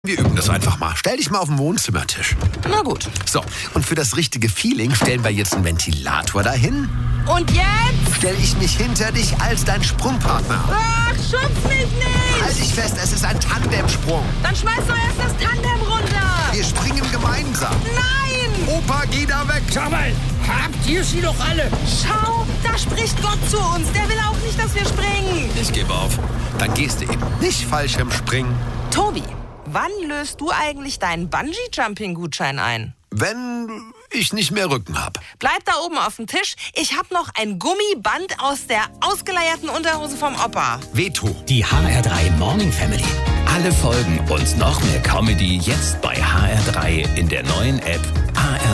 Wir üben das einfach mal. Stell dich mal auf den Wohnzimmertisch. Na gut. So, und für das richtige Feeling stellen wir jetzt einen Ventilator dahin. Und jetzt? Stell ich mich hinter dich als dein Sprungpartner. Ach, schubst mich nicht! Halt dich fest, es ist ein Tandemsprung. Dann schmeiß doch erst das Tandem runter! Wir springen gemeinsam. Nein! Opa, geh da weg. Sag mal, habt ihr sie doch alle? Schau, da spricht Gott zu uns. Der will auch nicht, dass wir springen. Ich gebe auf. Dann gehst du eben nicht Fallschirmspringen. Tobi, wann löst du eigentlich deinen Bungee-Jumping-Gutschein ein? Wenn ich nicht mehr Rücken habe. Bleib da oben auf dem Tisch. Ich hab noch ein Gummiband aus der ausgeleierten Unterhose vom Opa. Veto. Die HR3 Morning Family. Alle Folgen und noch mehr Comedy jetzt bei HR3 in der neuen App HR3.